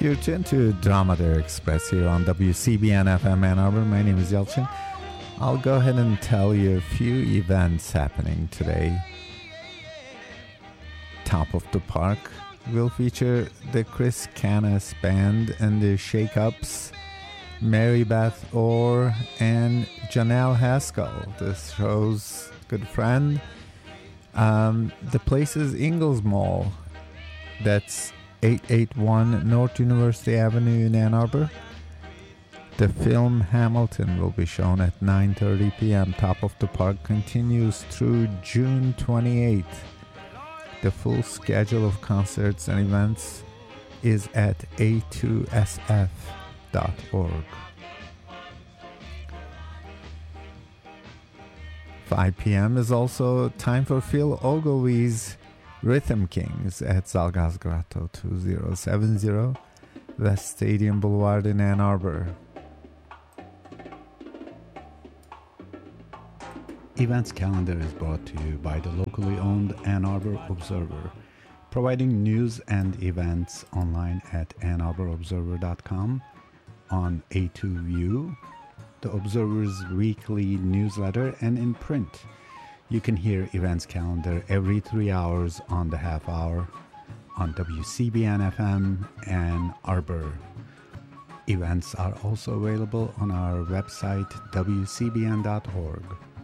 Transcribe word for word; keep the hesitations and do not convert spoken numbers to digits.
You're tuned to Dramatic Express here on W C B N F M Ann Arbor. My name is Yelchin. I'll go ahead and tell you a few events happening today. Top of the Park will feature the Chris Canas Band and the Shake-Ups, Mary Beth Orr, and Janelle Haskell, this show's good friend. Um, the place is Ingalls Mall. That's eight eighty-one North University Avenue in Ann Arbor. The film Hamilton will be shown at nine thirty p.m. Top of the Park continues through June twenty-eighth. The full schedule of concerts and events is at a two s f dot org. five p.m. is also time for Phil Ogilvy's Rhythm Kings at Zalgaz Grotto two thousand seventy West Stadium Boulevard in Ann Arbor. Events calendar is brought to you by the locally owned Ann Arbor Observer, providing news and events online at ann arbor observer dot com, on A two U, the Observer's weekly newsletter, and in print. You can hear events calendar every three hours on the half hour on W C B N F M Ann Arbor. Events are also available on our website w c b n dot org.